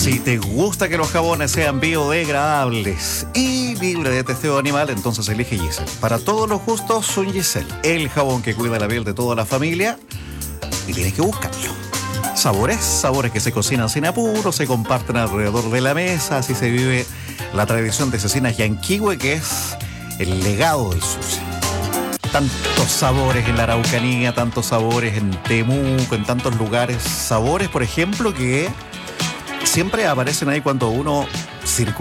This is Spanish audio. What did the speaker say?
Si te gusta que los jabones sean biodegradables y libres de testeo animal, entonces elige Giselle. Para todos los gustos, un Giselle. El jabón que cuida la piel de toda la familia y tienes que buscarlo. Sabores que se cocinan sin apuro, se comparten alrededor de la mesa, así se vive la tradición de Cecinas Yanquihue, que es el legado del sushi. Tantos sabores en la Araucanía, tantos sabores en Temuco, en tantos lugares. Sabores, por ejemplo, que siempre aparecen ahí cuando uno circula